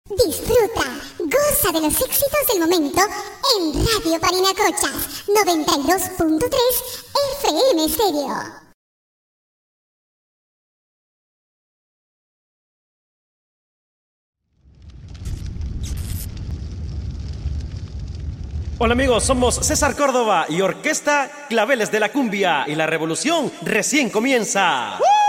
Disfruta, goza de los éxitos del momento en Radio Parinacochas 92.3 FM Stereo. Hola amigos, somos César Córdoba y Orquesta Claveles de la Cumbia y la revolución recién comienza.